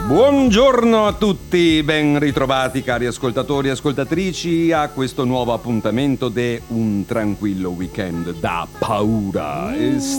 Buongiorno a tutti, ben ritrovati cari ascoltatori e ascoltatrici a questo nuovo appuntamento di un tranquillo weekend da paura.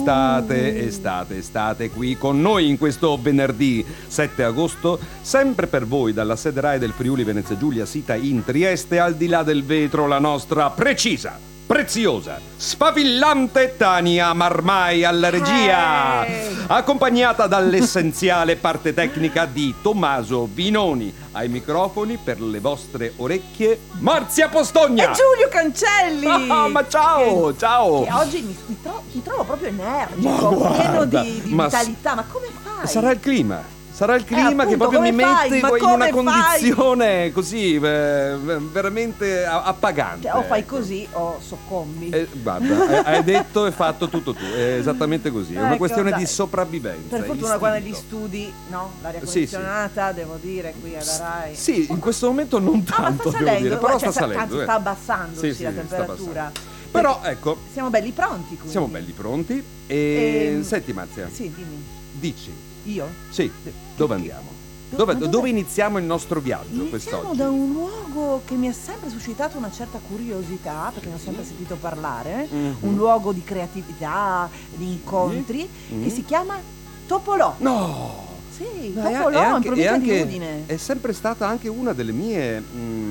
Estate qui con noi in questo venerdì 7 agosto, sempre per voi dalla sede Rai del Friuli Venezia Giulia, sita in Trieste, al di là del vetro la nostra precisa, preziosa, sfavillante Tania Marmai alla regia, accompagnata dall'essenziale parte tecnica di Tommaso Vinoni, ai microfoni per le vostre orecchie Marzia Postogna e Giulio Cancelli. Ma ciao, ciao. Che oggi mi trovo proprio energico, pieno di vitalità. Ma come fai? Sarà il clima. Sarà il clima appunto, che proprio mi mette in una condizione così veramente appagante. Cioè, o fai così o soccombi. Guarda, hai detto e fatto tutto tu. È esattamente così. È una questione di sopravvivenza. Per fortuna qua negli studi, no? L'aria condizionata, sì. Devo dire, qui alla Rai. Sì, in questo momento non tanto, sta salendo, devo dire, però sta salendo. salendo. Anzi, sta abbassando la temperatura. Però ecco. Siamo belli pronti, quindi. Siamo belli pronti. E senti Marzia. Sì, dimmi. Dici. Io? Sì, dove andiamo? Dove iniziamo il nostro viaggio quest'oggi? Iniziamo da un luogo che mi ha sempre suscitato una certa curiosità, perché ne ho sempre sentito parlare, un luogo di creatività, di incontri, che si chiama Topolò. No! Sì, Topolò, in provincia di Udine. È sempre stata anche una delle mie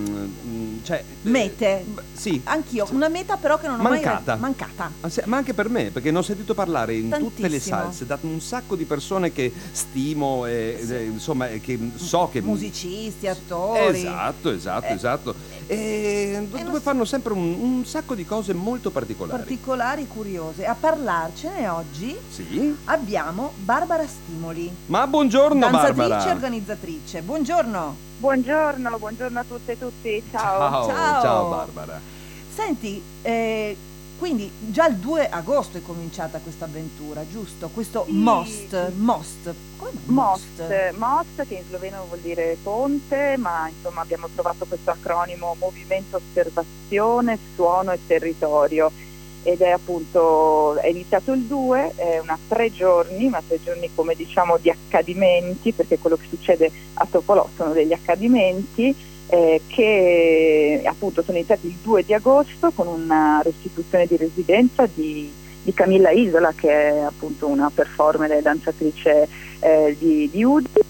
mete. Sì. Anch'io, una meta però che non ho mancata. mai mancata. Ma anche per me, perché ne ho sentito parlare in tutte le salse da un sacco di persone che stimo insomma, che so che musicisti, attori. Esatto. E dove fanno sempre un sacco di cose molto particolari, curiose. A parlarcene oggi abbiamo Barbara Stimoli. Ma buongiorno Barbara. Danzatrice e organizzatrice. Buongiorno. Buongiorno a tutte e tutti, ciao Barbara. Senti, quindi già il 2 agosto è cominciata questa avventura, giusto? Questo sì. Most. Most, che in sloveno vuol dire ponte, ma insomma abbiamo trovato questo acronimo Movimento Osservazione, Suono e Territorio, ed è iniziato il 2, è una 3 giorni, ma 3 giorni come diciamo di accadimenti, perché quello che succede a Topolò sono degli accadimenti che appunto sono iniziati il 2 di agosto con una restituzione di residenza di Camilla Isola, che è appunto una performer e danzatrice di Udine.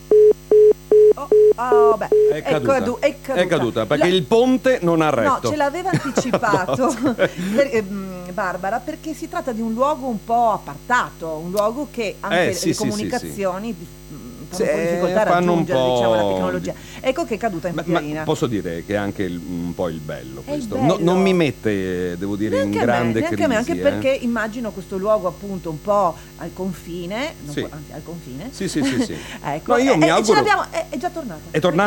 È caduta perché il ponte non ha retto. No, ce l'aveva anticipato Barbara, perché si tratta di un luogo un po' appartato, un luogo che anche le comunicazioni fanno un po' difficoltà a raggiungere, diciamo, la tecnologia. Ecco che è caduta in pianina. Ma posso dire che è anche un po' il bello questo. Bello. Non mi mette, devo dire, neanche in grande crisi. Anche perché immagino questo luogo appunto un po' al confine, anzi al confine. Sì. Ecco, no, io mi auguro. È già tornata. È tornata.